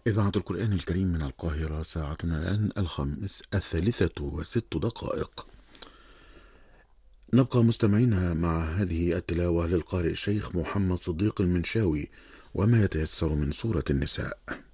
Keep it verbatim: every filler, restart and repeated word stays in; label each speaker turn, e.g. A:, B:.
A: إذاعة القرآن الكريم من القاهرة، ساعتنا الآن الخامس الثالثة وست دقائق. نبقى مستمعين مع هذه التلاوة للقارئ الشيخ محمد صديق المنشاوي، وما يتيسر من سورة النساء.